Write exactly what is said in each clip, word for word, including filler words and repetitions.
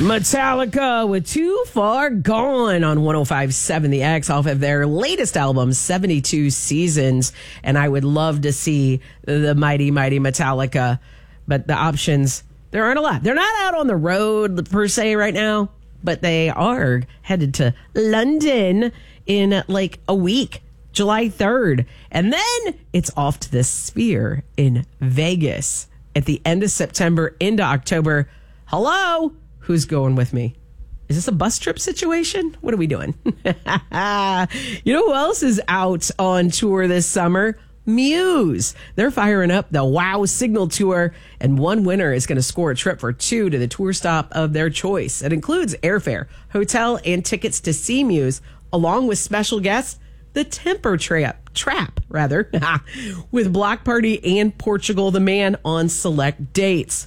Metallica with Too Far Gone on one oh five point seven The X off of their latest album, seventy-two Seasons. And I would love to see the mighty, mighty Metallica. But the options, there aren't a lot. They're not out on the road per se right now, but they are headed to London in like a week, July third. And then it's off to the Sphere in Vegas at the end of September into October. Hello? Who's going with me? Is this a bus trip situation? What are we doing? You know who else is out on tour this summer? Muse. They're firing up the Wow Signal Tour, and one winner is going to score a trip for two to the tour stop of their choice. It includes airfare, hotel, and tickets to see Muse, along with special guests, the Temper Trap, Trap rather, with Block Party and Portugal the Man on select dates.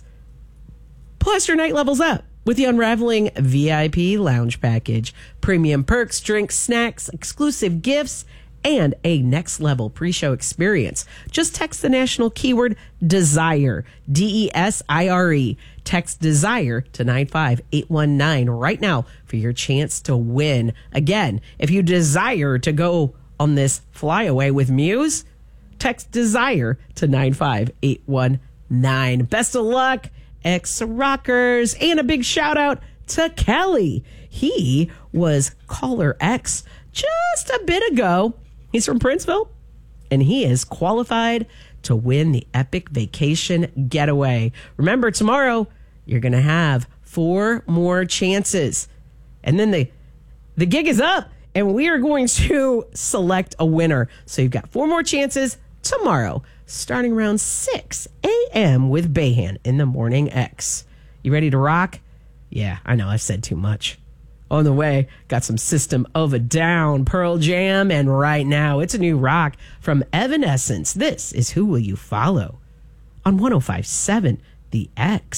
Plus, your night levels up with the Unraveling V I P lounge package, premium perks, drinks, snacks, exclusive gifts, and a next level pre-show experience. Just text the national keyword DESIRE, D E S I R E. Text DESIRE to nine five eight one nine right now for your chance to win. Again, if you desire to go on this flyaway with Muse, text DESIRE to nine five eight one nine. Best of luck, ex-rockers, and a big shout out to Kelly. He was caller X just a bit ago. He's from Princeville, and he is qualified to win the Epic Vacation Getaway. Remember, tomorrow you're going to have four more chances, and then the the gig is up, and we are going to select a winner. So you've got four more chances tomorrow, starting around six a.m. with Bayhan in the Morning X. You ready to rock? Yeah, I know I've said too much. On the way, got some System of a Down, Pearl Jam, and right now it's a new rock from Evanescence. This is Who Will You Follow on one oh five point seven The X.